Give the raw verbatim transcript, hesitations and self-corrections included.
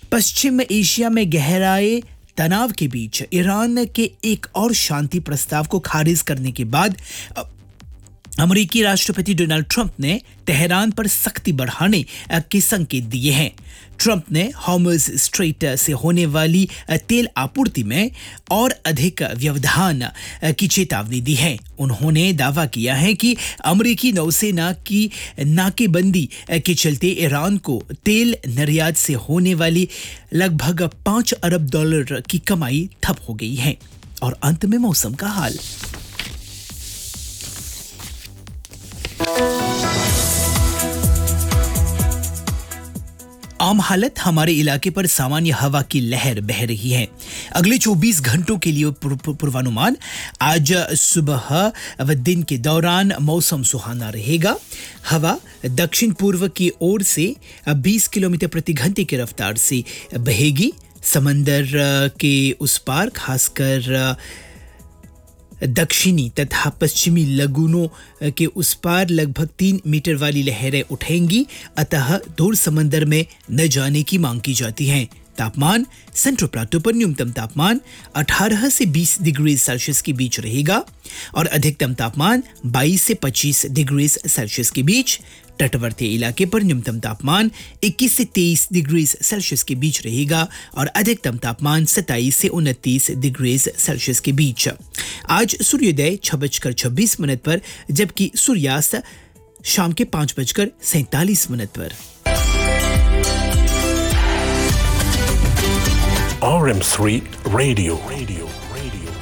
पश्चिम Asia में गहराए तनाव के बीच ईरान के एक और शांति प्रस्ताव को खारिज करने के बाद अमेरिकी राष्ट्रपति डोनाल्ड ट्रंप ने तेहरान पर सख्ती बढ़ाने के संकेत दिए हैं। ट्रंप ने हॉर्मुज़ स्ट्रेट से होने वाली तेल आपूर्ति में और अधिक व्यवधान की चेतावनी दी है। उन्होंने दावा किया है कि अमेरिकी नौसेना की नाकेबंदी के चलते ईरान को तेल निर्यात से होने वाली लगभग पाँच अरब डॉलर की कमाई ठप हो गई है। और अंत में मौसम का हाल। आम हालत हमारे इलाके पर सामान्य हवा की लहर बह रही है। अगले चौबीस घंटों के लिए पूर्वानुमान, आज सुबह व दिन के दौरान मौसम सुहाना रहेगा। हवा दक्षिण पूर्व की ओर से बीस किलोमीटर प्रति घंटे की रफ्तार से बहेगी। समंदर के उस पार खासकर दक्षिणी तथा पश्चिमी लगूनों के उस पार लगभग तीन मीटर वाली लहरें उठेंगी, अतः दूर समंदर में न जाने की मांग की जाती है। तापमान सेंट्रल प्लाटो पर न्यूनतम तापमान अठारह से बीस डिग्री सेल्सियस के बीच रहेगा और अधिकतम तापमान बाईस से पच्चीस डिग्री सेल्सियस के बीच। तटवर्ती इलाके पर न्यूनतम तापमान इक्कीस से तेईस डिग्री सेल्सियस के बीच रहेगा और अधिकतम तापमान सत्ताईस से उनतीस डिग्री सेल्सियस के बीच। आज सूर्योदय छह बजकर छब्बीस मिनट पर जबकि सूर्यास्त शाम के पाँच बजकर सैंतालीस मिनट पर। R M three Radio. Radio.